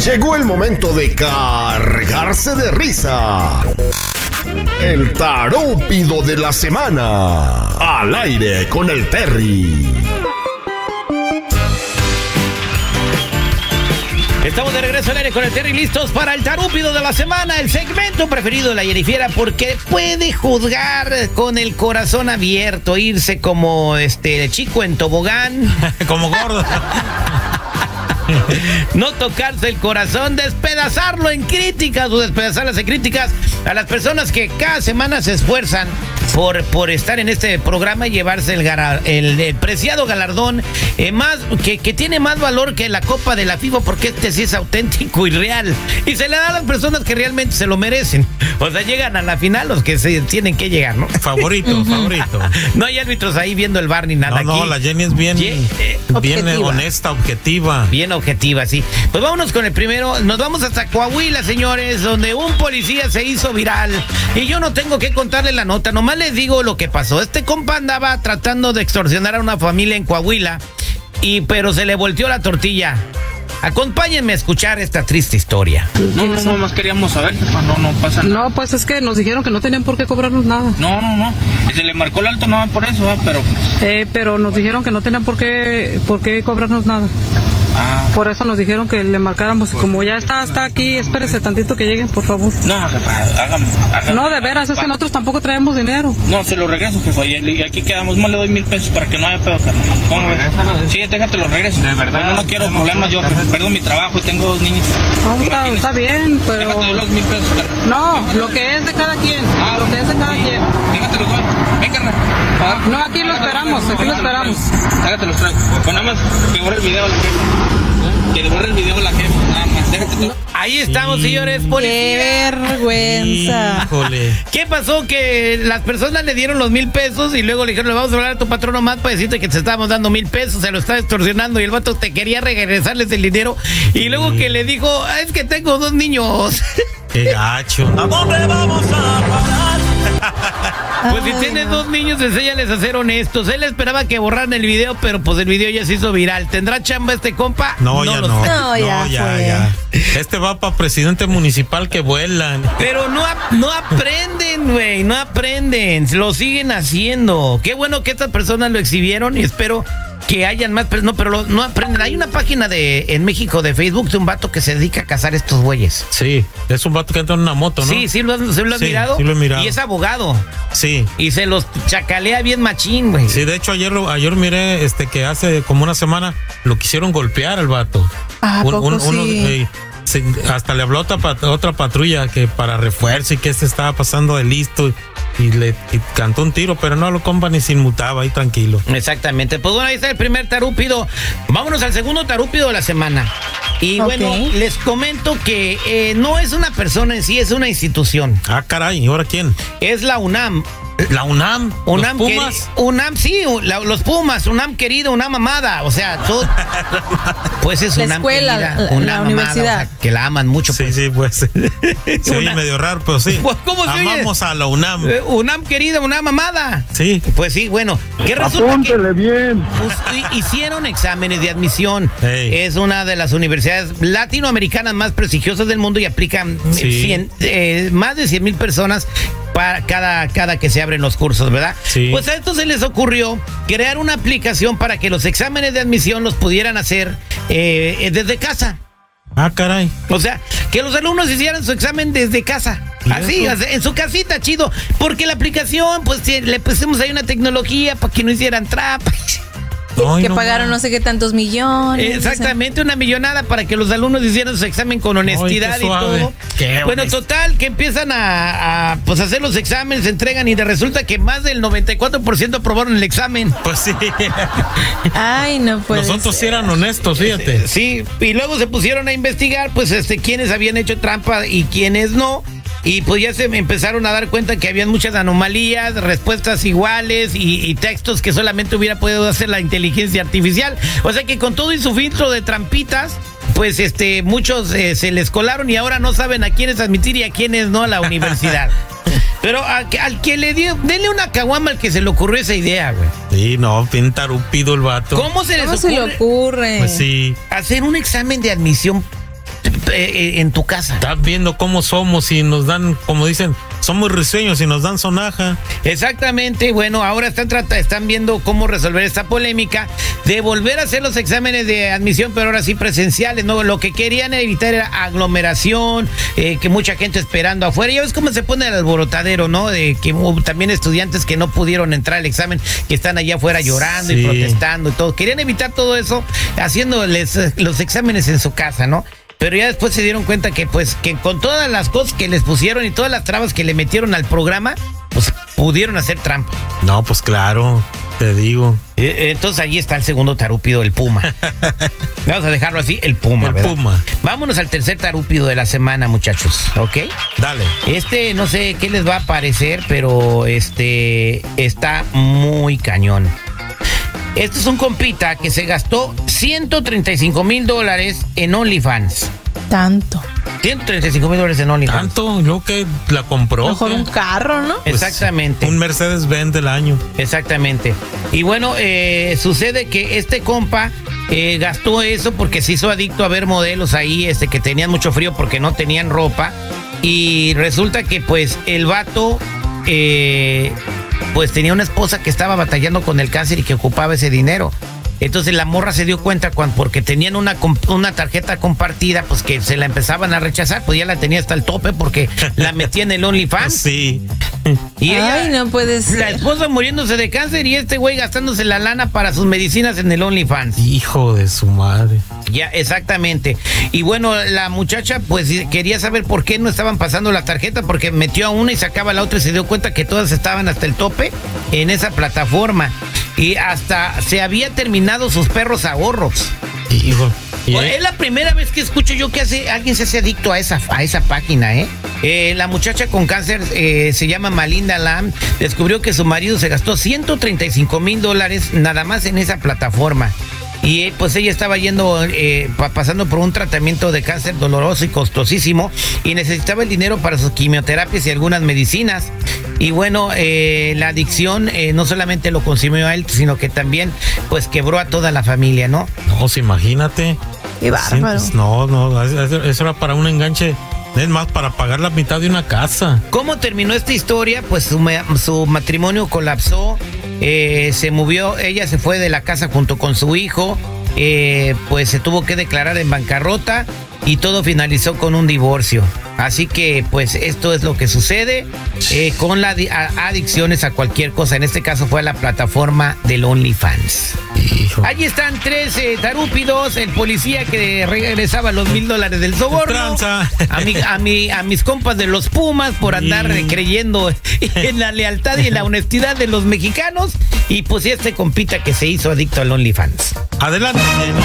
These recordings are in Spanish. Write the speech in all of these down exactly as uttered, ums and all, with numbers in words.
Llegó el momento de cargarse de risa. El tarúpido de la semana. Al aire con el Terry. Estamos de regreso al aire con el Terry, listos para el tarúpido de la semana, el segmento preferido de la Yerifiera, porque puede juzgar con el corazón abierto, irse como este chico en tobogán, como gordo. No tocarse el corazón, despedazarlo en críticas o despedazarlas en críticas a las personas que cada semana se esfuerzan por, por estar en este programa y llevarse el, el, el preciado galardón eh, más que, que tiene más valor que la Copa de la FIFA, porque este sí es auténtico y real y se le da a las personas que realmente se lo merecen. O sea, llegan a la final los que se tienen que llegar, ¿no? Favorito, favorito. No hay árbitros ahí viendo el bar ni nada. No, aquí. No, la Jenny es bien, Ye eh, bien honesta, objetiva. Bien objetiva, sí. Pues vámonos con el primero. Nos vamos hasta Coahuila, señores, donde un policía se hizo viral. Y yo no tengo que contarle la nota, nomás les digo lo que pasó. Este compa andaba tratando de extorsionar a una familia en Coahuila, y pero se le volteó la tortilla. Acompáñenme a escuchar esta triste historia. No, no, no, más queríamos saber, no, no pasa nada. No, pues es que nos dijeron que no tenían por qué cobrarnos nada. No, no, no, se le marcó el alto nada por eso, ¿eh? pero... Eh, pero nos dijeron que no tenían por qué, por qué cobrarnos nada. Ah. Por eso nos dijeron que le marcáramos. Como ya está hasta aquí, espérese tantito que lleguen, por favor. No, jefa, hágame, hágame. No, de veras, es que nosotros tampoco traemos dinero. No, se lo regreso, jefa, y aquí quedamos, más le doy mil pesos para que no haya pedo, carnal. ¿Cómo ves? Sí, déjate los regreso. De verdad. Yo no quiero problemas, yo pierdo mi trabajo y tengo dos niños. No, está, está bien, pero... Déjate los mil pesos, carnal. No, lo que es de cada quien. Ah, lo que es de cada sí. quien. Déjate los doy. Ven, carnal. No, aquí lo esperamos, aquí lo esperamos. Déjate los traigo. Pues nada más que borre el video. Que le borre el video a la jefa, nada más, déjate tú. Ahí estamos, sí. señores policías. ¡Qué vergüenza! Híjole. ¿Qué pasó? Que las personas le dieron los mil pesos y luego le dijeron, le vamos a hablar a tu patrón nomás para decirte que te estábamos dando mil pesos, se lo está extorsionando, y el vato te quería regresarles el dinero, y luego que le dijo, es que tengo dos niños. ¡Qué gacho! ¿A dónde vamos a parar? Pues si tienes dos niños, enséñales a ser honestos. Él esperaba que borraran el video, pero pues el video ya se hizo viral. ¿Tendrá chamba este compa? No, no ya no. No, ya, no, ya, fue. ya. Este va para presidente municipal que vuelan. Pero no, no aprenden, güey, no aprenden. Lo siguen haciendo. Qué bueno que estas personas lo exhibieron y espero que hayan más, pero no, pero lo, no aprenden. Hay una página de en México de Facebook de un vato que se dedica a cazar estos güeyes. Sí, es un vato que entra en una moto, ¿no? Sí, sí lo, ¿sí lo has sí, mirado? Sí, lo he mirado. Y es abogado. Sí. Y se los chacalea bien machín, güey. Sí, de hecho ayer ayer miré este que hace como una semana lo quisieron golpear al vato. ¿A un, poco un, uno, sí? eh, se, hasta le habló a otra, pat, otra patrulla que para refuerzo y que se estaba pasando de listo y le y cantó un tiro, pero no lo compa ni se inmutaba ahí tranquilo. Exactamente. Pues bueno, ahí está el primer tarúpido. Vámonos al segundo tarúpido de la semana. Y Okay. bueno, les comento que eh, no es una persona en sí, es una institución. Ah, caray, ¿y ahora quién? Es la UNAM. La UNAM. UNAM, los Pumas. queri- UNAM, sí, la, los Pumas, UNAM querido, UNAM amada, o sea, todo, pues es La UNAM escuela, querida, la- UNAM la amada, universidad. o sea, que la aman mucho. Sí, Pues. sí, pues. Se oye Una- medio raro, pero sí. Pues, ¿cómo se oye? Amamos a la UNAM. Eh, UNAM querida, UNAM amada. Sí. Pues sí, bueno, ¿qué resulta? Apúntele Que, bien. pues, hicieron exámenes de admisión. Hey. Es una de las universidades latinoamericanas más prestigiosas del mundo y aplican Sí. cien, eh, más de cien mil personas para cada, cada que se abren los cursos, ¿verdad? Sí. Pues a esto se les ocurrió crear una aplicación para que los exámenes de admisión los pudieran hacer eh, desde casa. Ah, caray. O sea, que los alumnos hicieran su examen desde casa. ¿Y Así, eso? o sea, en su casita, chido. Porque la aplicación, pues sí, le pusimos ahí una tecnología para que no hicieran trampas. Ay, que no, pagaron no sé qué tantos millones. Exactamente, una millonada para que los alumnos hicieran su examen con honestidad. Ay, qué y suave. todo. Qué Bueno, honesto. total, que empiezan a, a pues hacer los exámenes, se entregan y de resulta que más del noventa y cuatro por ciento aprobaron el examen. Pues sí. Ay, no puede Nosotros sí ser. eran honestos, fíjate. Sí, y luego se pusieron a investigar, pues, este, quiénes habían hecho trampa y quiénes no. Y pues ya se me empezaron a dar cuenta que habían muchas anomalías, respuestas iguales y, y textos que solamente hubiera podido hacer la inteligencia artificial. O sea que con todo y su filtro de trampitas, pues este muchos eh, se les colaron y ahora no saben a quiénes admitir y a quiénes no a la universidad. Pero a, al que le dio, denle una caguama al que se le ocurrió esa idea, güey. Sí, no, bien tarúpido el vato. ¿Cómo se les ¿Cómo ocurre, se le ocurre? Pues sí. hacer un examen de admisión? eh, en tu casa. Estás viendo cómo somos y nos dan, como dicen, somos risueños y nos dan sonaja. Exactamente, bueno, ahora están trata, están viendo cómo resolver esta polémica de volver a hacer los exámenes de admisión, pero ahora sí presenciales, ¿no? Lo que querían evitar era aglomeración, eh, que mucha gente esperando afuera. Ya ves cómo se pone el alborotadero, ¿no? De que hubo también estudiantes que no pudieron entrar al examen, que están allá afuera llorando sí. y protestando y todo. Querían evitar todo eso haciéndoles los exámenes en su casa, ¿no? Pero ya después se dieron cuenta que pues que con todas las cosas que les pusieron y todas las trabas que le metieron al programa, pues pudieron hacer trampa. No, pues claro, te digo. Eh, entonces ahí está el segundo tarúpido, el Puma. Vamos a dejarlo así, el Puma, El ¿verdad? Puma. Vámonos al tercer tarúpido de la semana, muchachos, ¿ok? Dale. Este, no sé qué les va a parecer, pero este está muy cañón. Este es un compita que se gastó ciento treinta y cinco mil dólares en OnlyFans. Tanto. ciento treinta y cinco mil dólares en OnlyFans. Tanto, yo que la compró. Mejor ¿qué? un carro, ¿no? Pues, Exactamente. Un Mercedes-Benz del año. Exactamente. Y bueno, eh, sucede que este compa eh, gastó eso porque se hizo adicto a ver modelos ahí este, que tenían mucho frío porque no tenían ropa. Y resulta que pues el vato... Eh, pues tenía una esposa que estaba batallando con el cáncer y que ocupaba ese dinero. Entonces la morra se dio cuenta cuando, porque tenían una, una tarjeta compartida, pues que se la empezaban a rechazar, pues ya la tenía hasta el tope porque la metía en el OnlyFans. Sí. Y ella, Ay, no puede ser. la esposa muriéndose de cáncer y este güey gastándose la lana para sus medicinas en el OnlyFans. Hijo de su madre. Ya, exactamente. Y bueno, la muchacha pues quería saber por qué no estaban pasando la tarjeta, porque metió a una y sacaba a la otra y se dio cuenta que todas estaban hasta el tope en esa plataforma. Y hasta se había terminado sus perros ahorros. Hijo. Bueno, es la primera vez que escucho yo que hace, alguien se hace adicto a esa, a esa página, ¿eh? Eh, la muchacha con cáncer eh, se llama Malinda Lam, descubrió que su marido se gastó ciento treinta y cinco mil dólares nada más en esa plataforma. Y eh, pues ella estaba yendo, eh, pa pasando por un tratamiento de cáncer doloroso y costosísimo y necesitaba el dinero para sus quimioterapias y algunas medicinas. Y bueno, eh, la adicción eh, no solamente lo consumió a él, sino que también pues quebró a toda la familia, ¿no? No, pues imagínate. Qué bárbaro. Sí, no, no, eso era para un enganche. Es más, para pagar la mitad de una casa. ¿Cómo terminó esta historia? Pues su, su matrimonio colapsó, eh, se movió, ella se fue de la casa junto con su hijo, eh, pues se tuvo que declarar en bancarrota y todo finalizó con un divorcio. Así que pues esto es lo que sucede eh, con las adicciones a cualquier cosa. En este caso fue a la plataforma del OnlyFans. Hijo. Allí están tres eh, tarúpidos, el policía que regresaba los mil dólares del soborno, a, mi, a, mi, a mis compas de los Pumas por andar Sí. creyendo en la lealtad y en la honestidad de los mexicanos, y pues este compita que se hizo adicto al OnlyFans. Adelante.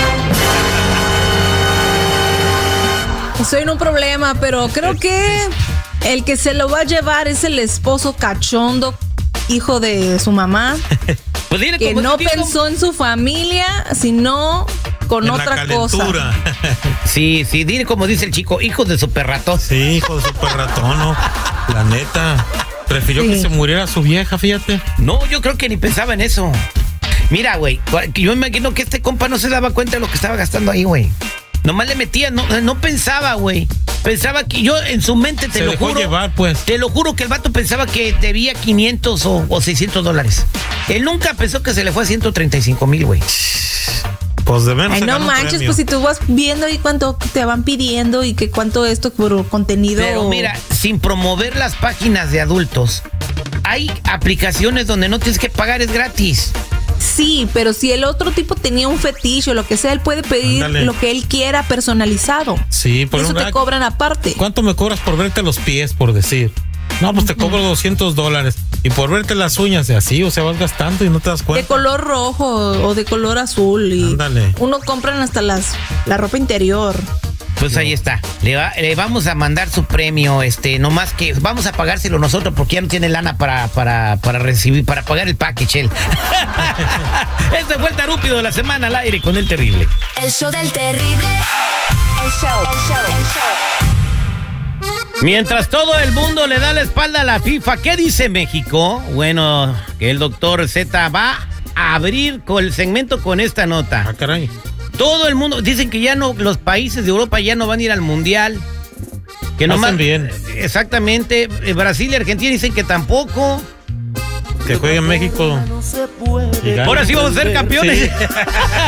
Estoy en un problema, pero creo que el que se lo va a llevar es el esposo cachondo, hijo de su mamá, Pues dile, que como no te digo, pensó en su familia, sino con En otra la cosa. calentura. Sí, sí, dile como dice el chico, hijos de super ratos. Sí, hijo de super ratón, ¿no? La neta. Prefirió Sí. que se muriera su vieja, fíjate. No, yo creo que ni pensaba en eso. Mira, güey, yo me imagino que este compa no se daba cuenta de lo que estaba gastando ahí, güey. Nomás le metía, no, no pensaba, güey. Pensaba que yo en su mente, te Se lo dejó juro. llevar, pues. Te lo juro que el vato pensaba que debía quinientos o, o seiscientos dólares. Él nunca pensó que se le fue a ciento treinta y cinco mil, güey. Pues de menos Ay, se no ganó un manches, premio. pues si tú vas viendo ahí cuánto te van pidiendo y que cuánto esto por contenido. Pero mira, sin promover las páginas de adultos, hay aplicaciones donde no tienes que pagar, es gratis. Sí, pero si el otro tipo tenía un fetiche o lo que sea, él puede pedir Ándale. lo que él quiera personalizado. Sí, por Y eso un- te cobran aparte. ¿Cuánto me cobras por verte los pies, por decir? No, pues te cobro doscientos dólares. Y por verte las uñas y así, o sea, vas gastando y no te das De cuenta. color rojo o de color azul. Y Ándale. uno compran hasta las la ropa interior. Pues ahí está. Le, va- le vamos a mandar su premio, este, nomás que vamos a pagárselo nosotros porque ya no tiene lana para, para, para recibir, para pagar el package él. Este fue el tarúpido de la semana al aire con el terrible. El show del terrible. El show, el show, el show. Mientras todo el mundo le da la espalda a la FIFA, ¿qué dice México? Bueno, que el doctor Z va a abrir con el segmento con esta nota. Ah, caray. Todo el mundo, dicen que ya no, los países de Europa ya no van a ir al Mundial. Que no Hacen bien. Exactamente. Brasil y Argentina dicen que tampoco. Que juegue en México. Ahora sí vamos a ser campeones. Sí.